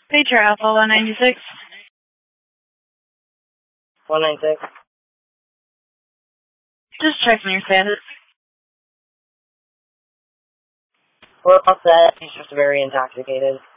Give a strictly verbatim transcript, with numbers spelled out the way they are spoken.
Pager Alpha one ninety-six. one ninety-six. Just checking your status. We're all set. He's just very intoxicated.